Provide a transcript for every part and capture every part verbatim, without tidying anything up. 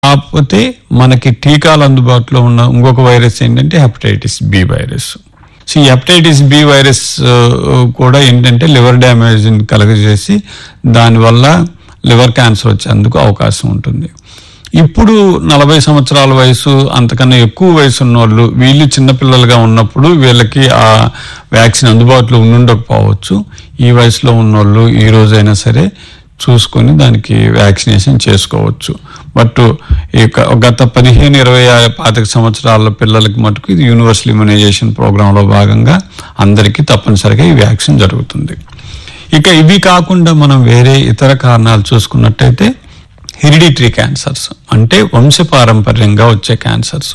కాకపోతే మనకి టీకాలు అందుబాటులో ఉన్న ఇంకొక వైరస్ ఏంటంటే హెపటైటిస్ బి వైరస్. సో ఈ హెపటైటిస్ బి వైరస్ కూడా ఏంటంటే లివర్ డ్యామేజ్ కలుగజేసి దానివల్ల లివర్ క్యాన్సర్ వచ్చేందుకు అవకాశం ఉంటుంది. ఇప్పుడు నలభై సంవత్సరాల వయసు అంతకన్నా ఎక్కువ వయసు ఉన్న వాళ్ళు వీళ్ళు చిన్నపిల్లలుగా ఉన్నప్పుడు వీళ్ళకి ఆ వ్యాక్సిన్ అందుబాటులో ఉండుండకపోవచ్చు. ఈ వయసులో ఉన్నోళ్ళు ఈ రోజైనా సరే చూసుకొని దానికి వ్యాక్సినేషన్ చేసుకోవచ్చు. బట్ ఈ గత పదిహేను ఇరవై పాతిక సంవత్సరాల పిల్లలకి మటుకు ఇది యూనివర్సల్ ఇమ్యునైజేషన్ ప్రోగ్రాంలో భాగంగా అందరికీ తప్పనిసరిగా ఈ వ్యాక్సిన్ జరుగుతుంది. ఇక ఇవి కాకుండా మనం వేరే ఇతర కారణాలు చూసుకున్నట్టయితే హెరిడిటరీ క్యాన్సర్స్ అంటే వంశపారంపర్యంగా వచ్చే క్యాన్సర్స్,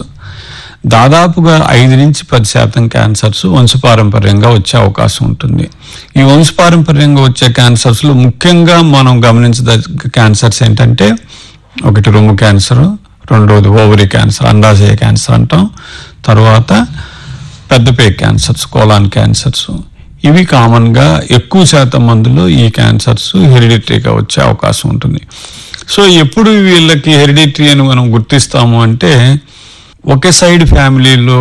దాదాపుగా ఐదు నుంచి పది శాతం క్యాన్సర్స్ వంశపారంపర్యంగా వచ్చే అవకాశం ఉంటుంది. ఈ వంశపారంపర్యంగా వచ్చే క్యాన్సర్స్ లో ముఖ్యంగా మనం గమనించదగ్గ క్యాన్సర్స్ ఏంటంటే ఒకటి రొమ్ము క్యాన్సర్, రెండోది ఓవరీ క్యాన్సర్ అండాశయ క్యాన్సర్ అంటాం, తర్వాత పెద్దపేక క్యాన్సర్స్ కోలాన్ క్యాన్సర్స్. ఇవి కామన్ గా ఎక్కువ శాతం మందిలో ఈ క్యాన్సర్స్ హెరిడిటరీగా వచ్చే అవకాశం ఉంటుంది. సో ఎప్పుడు వీళ్ళకి హెరిడిటరీ అని మనం గుర్తిస్తాము అంటే ఒకే సైడ్ ఫ్యామిలీలో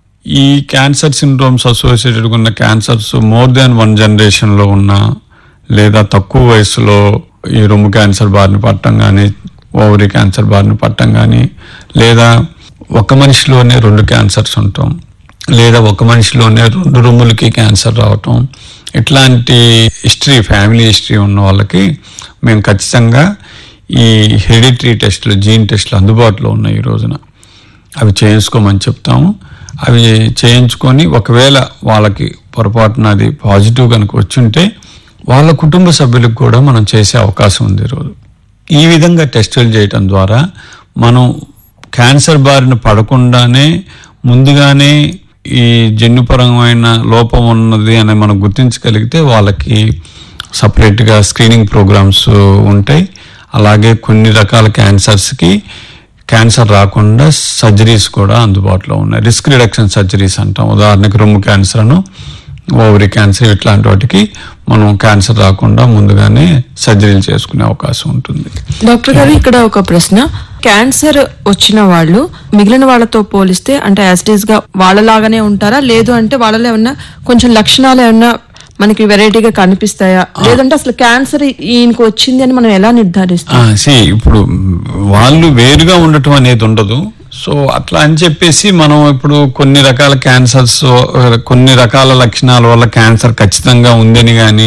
ఈ క్యాన్సర్ సిండ్రోమ్స్ అసోసియేటెడ్ ఉన్న cancers more than one generation లో ఉన్న లేదా తక్కువ వయసులో ఈ రొమ్ము క్యాన్సర్ బారిన పట్టడం కానీ ఓవరీ క్యాన్సర్ బారిన పట్టడం కానీ, లేదా ఒక మనిషిలోనే రెండు క్యాన్సర్స్ ఉంటాం, లేదా ఒక మనిషిలోనే రెండు రొమ్ములకి క్యాన్సర్ రావటం, ఇట్లాంటి హిస్టరీ ఫ్యామిలీ హిస్టరీ ఉన్న వాళ్ళకి మేము ఖచ్చితంగా ఈ హెరిడిటరీ టెస్టులు జీన్ టెస్టులు అందుబాటులో ఉన్నాయి ఈ రోజున. అవి చేయించుకోమని చెప్తాము. అవి చేయించుకొని ఒకవేళ వాళ్ళకి పొరపాటున అది పాజిటివ్ కనుక వచ్చుంటే వాళ్ళ కుటుంబ సభ్యులకు కూడా మనం చేసే అవకాశం ఉంది ఈరోజు. ఈ విధంగా టెస్టులు చేయటం ద్వారా మనం క్యాన్సర్ బారిన పడకుండానే ముందుగానే ఈ జన్యుపరమైన లోపం ఉన్నది అని మనం గుర్తించగలిగితే వాళ్ళకి సపరేట్గా స్క్రీనింగ్ ప్రోగ్రామ్స్ ఉంటాయి. అలాగే కొన్ని రకాల క్యాన్సర్స్కి క్యాన్సర్ రాకుండా సర్జరీస్ కూడా అందుబాటులో ఉన్నాయి. రిస్క్ రిడక్షన్ సర్జరీస్ అంటాం. ఉదాహరణకి రొమ్ము క్యాన్సర్ అను ఓవరీ క్యాన్సర్ ఇట్లాంటి వాటికి మనం క్యాన్సర్ రాకుండా ముందుగానే సర్జరీలు చేసుకునే అవకాశం ఉంటుంది. డాక్టర్ గారు, ఇక్కడ ఒక ప్రశ్న. క్యాన్సర్ వచ్చిన వాళ్ళు మిగిలిన వాళ్ళతో పోలిస్తే అంటే యాసిటీస్ గా వాళ్ళలాగానే ఉంటారా, లేదు అంటే వాళ్ళలో ఏమన్నా కొంచెం లక్షణాలు ఏమన్నా మనకి వెరైటీగా కనిపిస్తాయా, లేదంటే అసలు క్యాన్సర్ ఈయనకు వచ్చింది అని మనం ఎలా నిర్ధారిస్తాం? ఇప్పుడు వాళ్ళు వేరుగా ఉండటం అనేది ఉండదు. సో అట్లా అని చెప్పేసి మనం ఇప్పుడు కొన్ని రకాల క్యాన్సర్స్ కొన్ని రకాల లక్షణాల వల్ల క్యాన్సర్ ఖచ్చితంగా ఉందని కానీ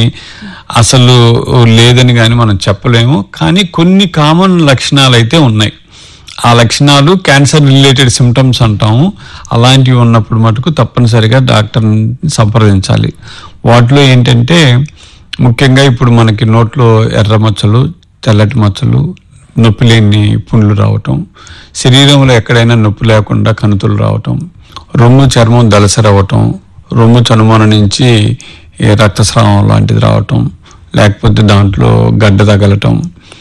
అసలు లేదని కానీ మనం చెప్పలేము. కానీ కొన్ని కామన్ లక్షణాలు అయితే ఉన్నాయి. ఆ లక్షణాలు క్యాన్సర్ రిలేటెడ్ సిమ్టమ్స్ అంటాము. అలాంటివి ఉన్నప్పుడు మటుకు తప్పనిసరిగా డాక్టర్ని సంప్రదించాలి. వాటిలో ఏంటంటే ముఖ్యంగా ఇప్పుడు మనకి నోట్లో ఎర్ర మచ్చలు, తెల్లటి మచ్చలు, నొప్పి లేని పుండ్లు రావటం, శరీరంలో ఎక్కడైనా నొప్పి లేకుండా కణుతులు రావటం, రొమ్ము చర్మం దలసరవటం, రొమ్ము చనుమన నుంచి రక్తస్రావం లాంటిది రావటం, లేకపోతే దాంట్లో గడ్డ తగలటం,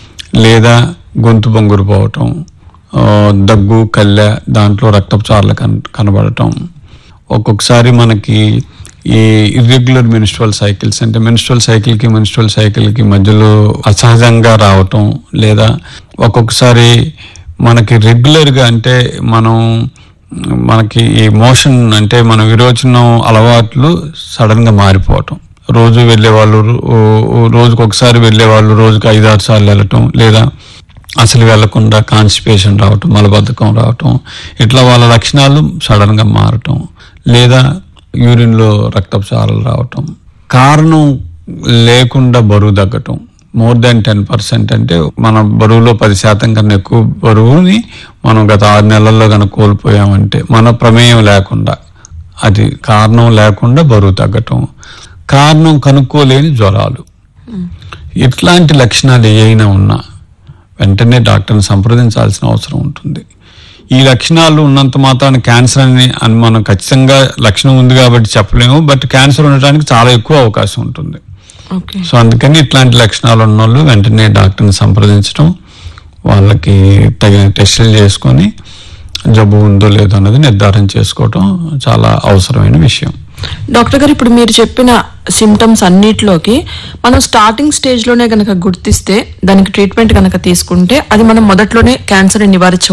లేదా గొంతు బొంగురు పోవటం, దగ్గు కళ్ళె దాంట్లో రక్తపు చారలు కన కనబడటం, ఒక్కొక్కసారి మనకి ఈ ఇర్రెగ్యులర్ మెన్స్ట్రువల్ సైకిల్స్ అంటే మెన్స్ట్రువల్ సైకిల్కి మెన్స్ట్రువల్ సైకిల్కి మధ్యలో అసహజంగా రావటం, లేదా ఒక్కొక్కసారి మనకి రెగ్యులర్గా అంటే మనం మనకి ఈ మోషన్ అంటే మన విరోచనం అలవాట్లు సడన్గా మారిపోవటం, రోజు వెళ్ళే వాళ్ళు రోజుకు ఒకసారి వెళ్ళే వాళ్ళు రోజుకు ఐదు ఆరు సార్లు వెళ్ళటం, లేదా అసలు వెళ్లకుండా కాన్స్టిపేషన్ రావటం, మలబద్ధకం రావటం, ఇట్లా వాళ్ళ లక్షణాలు సడన్గా మారటం, లేదా యూరిన్లో రక్తపు చారలు రావటం, కారణం లేకుండా బరువు తగ్గటం, మోర్ దాన్ టెన్ పర్సెంట్ అంటే మన బరువులో పది శాతం కన్నా ఎక్కువ బరువుని మనం గత ఆరు నెలల్లో కనుక కోల్పోయామంటే మన ప్రమేయం లేకుండా, అది కారణం లేకుండా బరువు తగ్గటం, కారణం కనుక్కోలేని జ్వరాలు, ఇట్లాంటి లక్షణాలు ఏవైనా ఉన్నా వెంటనే డాక్టర్ని సంప్రదించాల్సిన అవసరం ఉంటుంది. ఈ లక్షణాలు ఉన్నంత మాత్రాన క్యాన్సర్ అని అని మనం ఖచ్చితంగా లక్షణం ఉంది కాబట్టి చెప్పలేము. బట్ క్యాన్సర్ ఉండటానికి చాలా ఎక్కువ అవకాశం ఉంటుంది. సో అందుకని ఇట్లాంటి లక్షణాలు ఉన్న వాళ్ళు వెంటనే డాక్టర్ని సంప్రదించడం, వాళ్ళకి తగిన టెస్టులు చేసుకొని జబ్బు ఉందో లేదో అన్నది నిర్ధారణ చేసుకోవటం చాలా అవసరమైన విషయం. డాక్టర్ గారు, ఇప్పుడు మీరు చెప్పిన సిమ్టమ్స్ అన్నిటిలోకి మనం స్టార్టింగ్ స్టేజ్ లోనే గనక గుర్తిస్తే దానికి ట్రీట్మెంట్ గనక తీసుకుంటే అది మనం మొదట్లోనే క్యాన్సర్ నివారించ